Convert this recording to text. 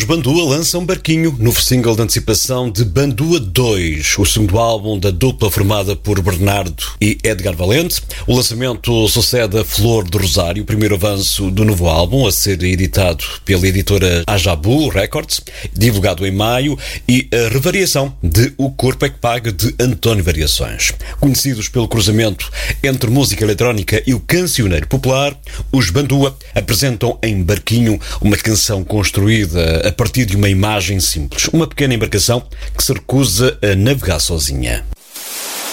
Bandua lançam Barquinho, novo single de antecipação de Bandua 2, o segundo álbum da dupla formada por Bernardo e Edgar Valente. O lançamento sucede a Flor do Rosário, o primeiro avanço do novo álbum a ser editado pela editora Ajabu Records, divulgado em maio, e a revariação de O Corpo é que Paga, de António Variações. Conhecidos pelo cruzamento entre música eletrónica e o cancioneiro popular, os Bandua apresentam em Barquinho uma canção construída a partir de uma imagem simples, uma pequena embarcação que se recusa a navegar sozinha.